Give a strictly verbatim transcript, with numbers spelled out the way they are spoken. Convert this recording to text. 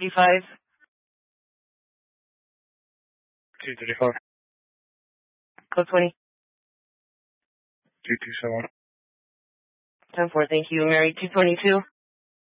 fifty-five. two thirty-five. Code twenty. two two seven. ten four, thank you. Mary two twenty-two.